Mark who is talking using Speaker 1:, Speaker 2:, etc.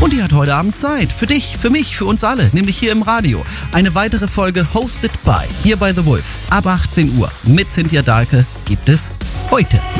Speaker 1: Und die hat heute Abend Zeit. Für dich, für mich, für uns alle. Nämlich hier im Radio. Eine weitere Folge Hosted by, hier bei The Wolf. Ab 18 Uhr mit Cynthia Dahlke gibt es heute.